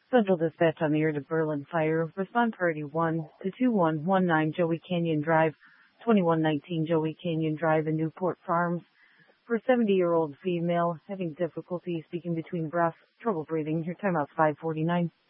Central Dispatch on the air to Berlin Fire. Respond priority 1 to 2119 Joey Canyon Drive, 2119 Joey Canyon Drive in Newport Farms. For a 70-year-old female having difficulty speaking between breaths, trouble breathing. Your timeout's 5:49.